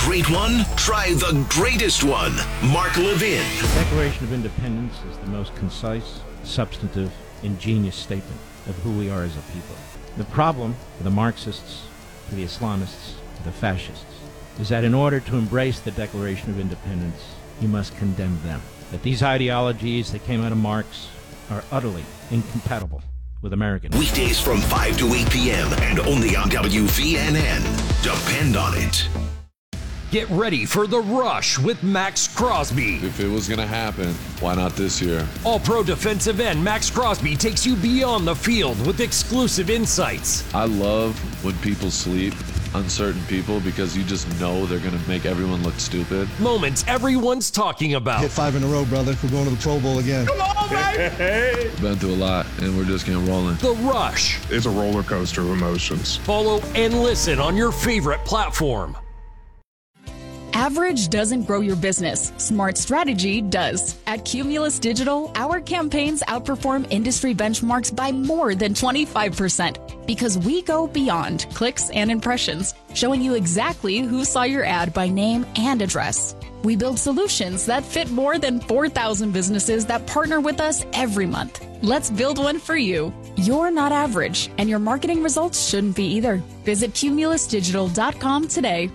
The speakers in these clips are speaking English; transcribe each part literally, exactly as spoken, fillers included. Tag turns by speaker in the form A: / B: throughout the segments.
A: great one? Try the greatest one. Mark Levin.
B: The Declaration of Independence is the most concise, substantive, ingenious statement of who we are as a people. The problem for the Marxists, for the Islamists, for the fascists, is that in order to embrace the Declaration of Independence, you must condemn them. That these ideologies that came out of Marx are utterly incompatible with American.
A: Weekdays from five to eight p.m. and only on W V N N. Depend on it.
C: Get ready for The Rush with Max Crosby.
D: If it was going to happen, why not this year?
C: All-pro defensive end Max Crosby takes you beyond the field with exclusive insights.
D: I love when people sleep, uncertain people, because you just know they're going to make everyone look stupid.
C: Moments everyone's talking about.
E: Hit five in a row, brother. We're going to the Pro Bowl again.
F: Come on, baby!
D: Been through a lot, and we're just getting rolling.
C: The Rush.
F: It's a roller coaster of emotions.
C: Follow and listen on your favorite platform.
G: Average doesn't grow your business. Smart strategy does. At Cumulus Digital, our campaigns outperform industry benchmarks by more than twenty-five percent because we go beyond clicks and impressions, showing you exactly who saw your ad by name and address. We build solutions that fit more than four thousand businesses that partner with us every month. Let's build one for you. You're not average, and your marketing results shouldn't be either. Visit cumulus digital dot com today.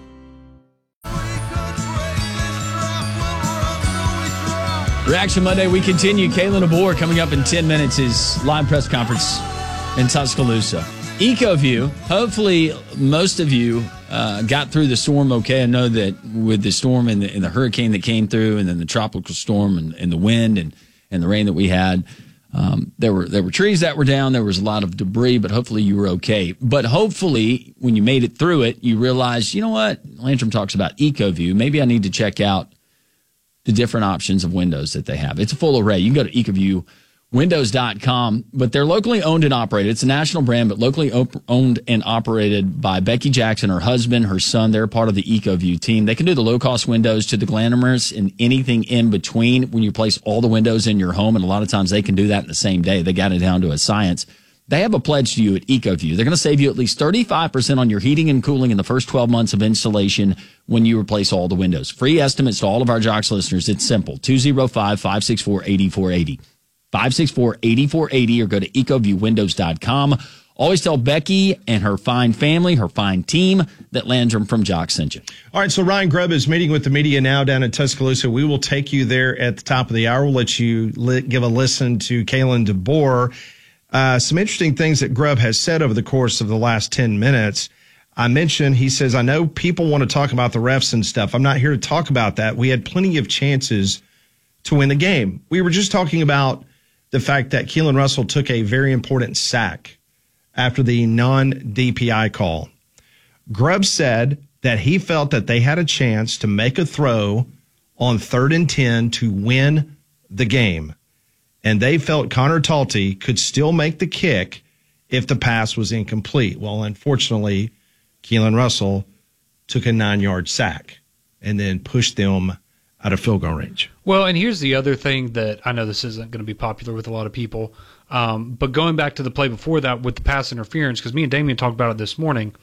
H: Reaction Monday, we continue. Kalen DeBoer coming up in ten minutes, his live press conference in Tuscaloosa. EcoView, hopefully most of you uh, got through the storm okay. I know that with the storm and the, and the hurricane that came through and then the tropical storm and, and the wind and, and the rain that we had, um, there were there were trees that were down. There was a lot of debris, but hopefully you were okay. But hopefully when you made it through it, you realized, you know what? Landrum talks about EcoView. Maybe I need to check out the different options of windows that they have. It's a full array. You can go to ecoview windows dot com, but they're locally owned and operated. It's a national brand, but locally op- owned and operated by Becky Jackson, her husband, her son. They're part of the EcoView team. They can do the low-cost windows to the glamorous and anything in between when you place all the windows in your home, and a lot of times they can do that in the same day. They got it down to a science. They have a pledge to you at EcoView. They're going to save you at least thirty-five percent on your heating and cooling in the first twelve months of installation when you replace all the windows. Free estimates to all of our Jocks listeners. It's simple. two oh five, five six four, eight four eight oh. five six four, eight four eight oh or go to ecoview windows dot com. Always tell Becky and her fine family, her fine team, that Landrum from Jocks sent you.
I: All right, so Ryan Grubb is meeting with the media now down in Tuscaloosa. We will take you there at the top of the hour. We'll let you li- give a listen to Kalen DeBoer. Uh, some interesting things that Grubb has said over the course of the last ten minutes. I mentioned, he says, I know people want to talk about the refs and stuff. I'm not here to talk about that. We had plenty of chances to win the game. We were just talking about the fact that Keelan Russell took a very important sack after the non-D P I call. Grubb said that he felt that they had a chance to make a throw on third and ten to win the game. And they felt Connor Talty could still make the kick if the pass was incomplete. Well, unfortunately, Keelan Russell took a nine-yard sack and then pushed them out of field goal range.
J: Well, and here's the other thing that I know this isn't going to be popular with a lot of people, um, but going back to the play before that with the pass interference, because me and Damian talked about it this morning,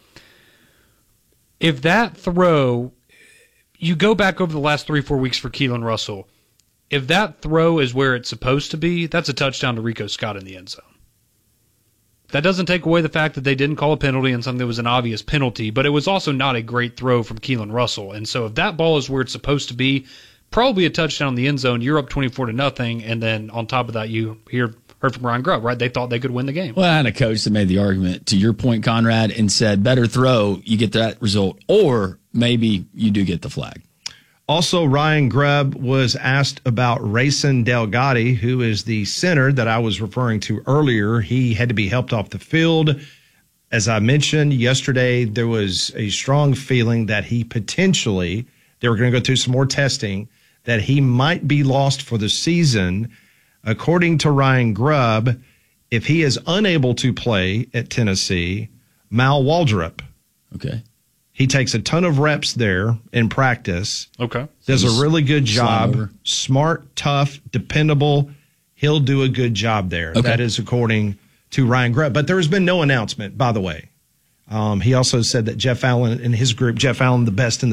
J: if that throw, you go back over the last three, four weeks for Keelan Russell, if that throw is where it's supposed to be, that's a touchdown to Rico Scott in the end zone. That doesn't take away the fact that they didn't call a penalty on something that was an obvious penalty, but it was also not a great throw from Keelan Russell. And so if that ball is where it's supposed to be, probably a touchdown in the end zone, you're up twenty-four to nothing, and then on top of that, you hear heard from Ryan Grubb, right? They thought they could win the game.
H: Well, I had a coach that made the argument, to your point, Conrad, and said, better throw, you get that result, or maybe you do get the flag.
I: Also, Ryan Grubb was asked about Rayson Delgatti, who is the center that I was referring to earlier. He had to be helped off the field. As I mentioned yesterday, there was a strong feeling that he potentially, they were going to go through some more testing, that he might be lost for the season. According to Ryan Grubb, if he is unable to play at Tennessee, Mal Waldrop,
H: okay,
I: he takes a ton of reps there in practice.
J: Okay.
I: Does a really good job. Smart, tough, dependable. He'll do a good job there.
H: Okay.
I: That is according to Ryan Grubb. But there has been no announcement, by the way. Um, he also said that Jeff Allen and his group, Jeff Allen, the best in the